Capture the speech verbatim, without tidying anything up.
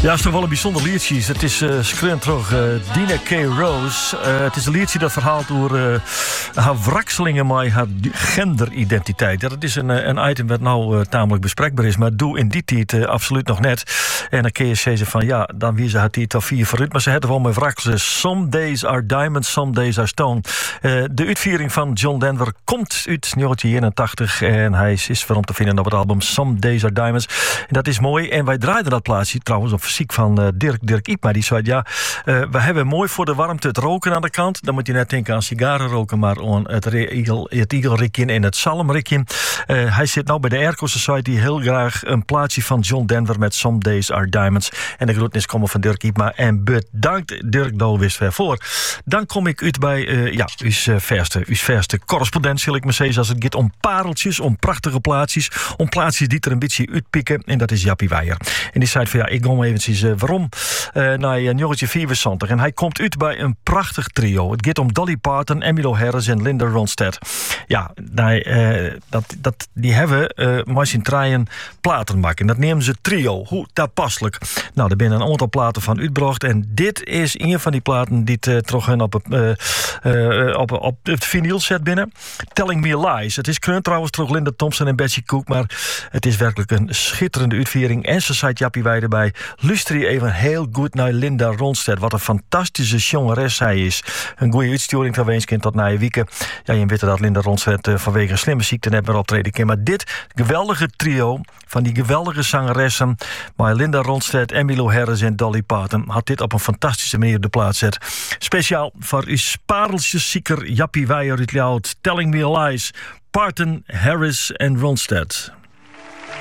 Ja, het is toch wel een bijzonder liedje. Het is uh, schreeuwend terug uh, Dina K. Rose. Uh, het is een liedje dat verhaalt door uh, haar wrakselingen met haar genderidentiteit. Ja, dat is een, een item dat nou uh, tamelijk bespreekbaar is, maar doe in die tijd uh, absoluut nog net. En dan kun je zeggen van ja, dan wie ze had die toch vier vooruit, maar ze hadden wel met wrakselen. Some days are diamonds, some days are stone. Uh, de uitviering van John Denver komt uit negentien eenentachtig en hij is waarom te vinden op het album Some Days Are Diamonds. En dat is mooi. En wij draaiden dat plaatsje trouwens op fysiek van uh, Dirk, Dirk Ipma. Die zei ja, uh, we hebben mooi voor de warmte het roken aan de kant. Dan moet je net denken aan sigaren roken, maar aan het, re- het igelrikje en het zalmrikje. Uh, hij zit nou bij de Airco Society heel graag een plaatsje van John Denver met Some Days Are Diamonds. En de groetnis komen van Dirk Ipma. En bedankt Dirk Dolwist voor. Dan kom ik uit bij uh, ja, uw verste, uw verste correspondent, zal ik maar zeggen, als het gaat om pareltjes, om prachtige plaatsjes, om plaatsjes die er een beetje uitpikken. En dat is Jappie Weijer. En die zei van ja, ik ga maar eventjes uh, waarom uh, naar uh, negentien vierenzontig. En hij komt uit bij een prachtig trio. Het gaat om Dolly Parton, Emmylou Harris en Linda Ronstadt. Ja, nou, uh, dat, dat, die hebben uh, maar zijn treien platen maken. Dat nemen ze trio. Hoe toepasselijk. Nou, er zijn een aantal platen van uitgebracht. En dit is een van die platen die uh, terug hun op, uh, uh, op, op het vinyl zet binnen. Telling Me Lies. Het is kreun trouwens terug Linda Thompson en Betsy Cook, maar het is werkelijk een schitterende uitviering. En ze zei Jappie Weijer erbij. Luister je even heel goed naar Linda Ronstadt. Wat een fantastische jongeres zij is. Een goede uitsturing van Weenskind tot na je wieken. Ja, je weet dat Linda Ronstadt uh, vanwege een slimme ziekte net meer optreden kan. Maar dit geweldige trio van die geweldige zangeressen, maar Linda Ronstadt, Emmylou Harris en Dolly Parton, had dit op een fantastische manier op de plaats zet. Speciaal voor uw pareltjeszieker Jappie Weijer uit Ljout. Telling Me Lies. Parton, Harris en Ronstadt.